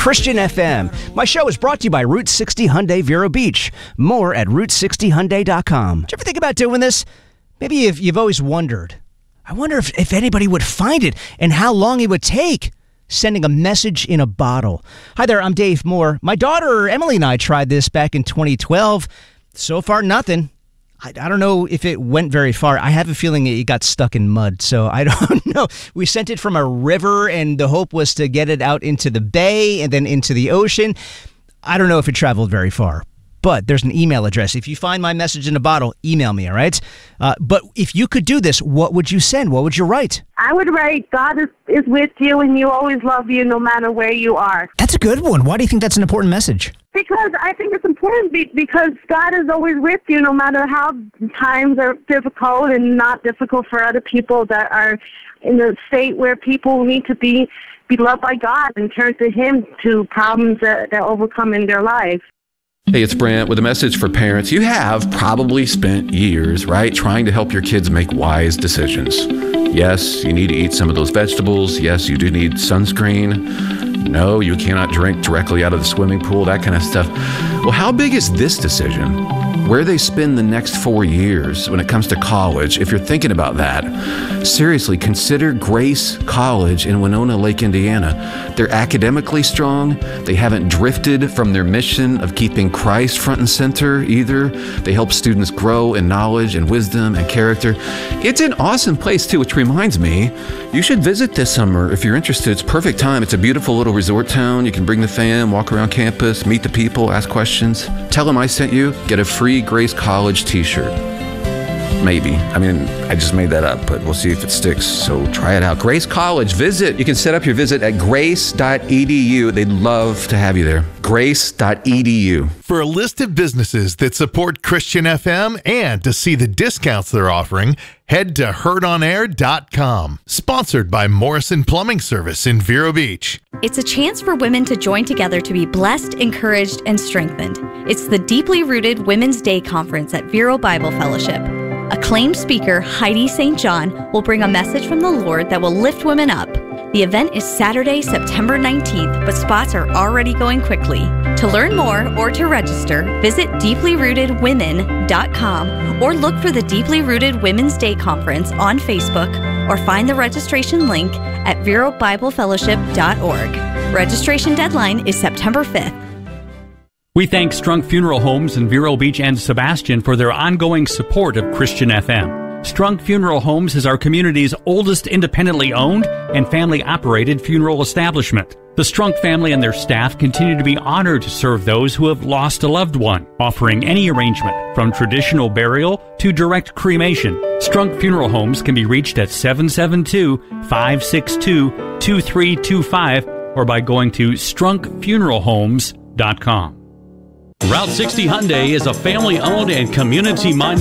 Christian FM. My show is brought to you by Route 60 Hyundai Vero Beach. More at Route60Hyundai.com. Did you ever think about doing this? Maybe you've always wondered. I wonder if anybody would find it and how long it would take. Sending a message in a bottle. Hi there, I'm Dave Moore. My daughter Emily and I tried this back in 2012. So far, nothing. I don't know if it went very far. I have a feeling it got stuck in mud, so I don't know. We sent it from a river, and the hope was to get it out into the bay and then into the ocean. I don't know if it traveled very far. But there's an email address. If you find my message in a bottle, email me, all right? But if you could do this, what would you send? What would you write? I would write, God is with you and you always love you no matter where you are. That's a good one. Why do you think that's an important message? Because I think it's important because God is always with you no matter how times are difficult and not difficult for other people that are in a state where people need to be loved by God and turn to Him to problems that overcome in their life. Hey, it's Brent with a message for parents. You have probably spent years, right, trying to help your kids make wise decisions. Yes, you need to eat some of those vegetables. Yes, you do need sunscreen. No, you cannot drink directly out of the swimming pool, that kind of stuff. Well, how big is this decision? Where they spend the next 4 years when it comes to college, if you're thinking about that, seriously, consider Grace College in Winona Lake, Indiana. They're academically strong. They haven't drifted from their mission of keeping Christ front and center either. They help students grow in knowledge and wisdom and character. It's an awesome place too, which reminds me, you should visit this summer if you're interested. It's perfect time. It's a beautiful little resort town. You can bring the fam, walk around campus, meet the people, ask questions. Tell them I sent you. Get a free Grace College t-shirt. Maybe. I mean, I just made that up, but we'll see if it sticks. So try it out. Grace College, visit. You can set up your visit at grace.edu. They'd love to have you there. Grace.edu. For a list of businesses that support Christian FM and to see the discounts they're offering, head to heardonair.com. Sponsored by Morrison Plumbing Service in Vero Beach. It's a chance for women to join together to be blessed, encouraged, and strengthened. It's the Deeply Rooted Women's Day Conference at Vero Bible Fellowship. Acclaimed speaker Heidi St. John will bring a message from the Lord that will lift women up. The event is Saturday, September 19th, but spots are already going quickly. To learn more or to register, visit deeplyrootedwomen.com or look for the Deeply Rooted Women's Day Conference on Facebook or find the registration link at verobiblefellowship.org. Registration deadline is September 5th. We thank Strunk Funeral Homes in Vero Beach and Sebastian for their ongoing support of Christian FM. Strunk Funeral Homes is our community's oldest independently owned and family-operated funeral establishment. The Strunk family and their staff continue to be honored to serve those who have lost a loved one, offering any arrangement from traditional burial to direct cremation. Strunk Funeral Homes can be reached at 772-562-2325 or by going to strunkfuneralhomes.com. Route 60 Hyundai is a family-owned and community-minded